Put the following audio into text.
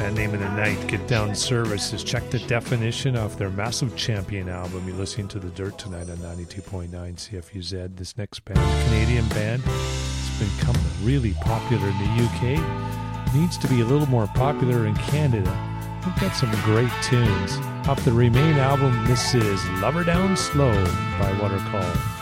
Band name of the night, Get Down Services. Check the definition of their Massive Champion album. You're listening to The Dirt tonight on 92.9 CFUZ. This next band, a Canadian band, it's become really popular in the UK. Needs to be a little more popular in Canada. They've got some great tunes. Off the Remain album, this is Lover Down Slow by What Are Called.